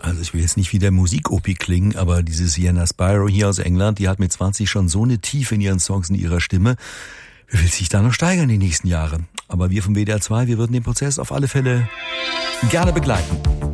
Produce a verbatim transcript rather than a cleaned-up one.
Also ich will jetzt nicht wie der Musik-Opi klingen, aber diese Sienna Spiro hier aus England, die hat mit zwanzig schon so eine Tiefe in ihren Songs, in ihrer Stimme. Wie will sich da noch steigern in den nächsten Jahren? Aber wir vom W D R zwei, wir würden den Prozess auf alle Fälle gerne begleiten.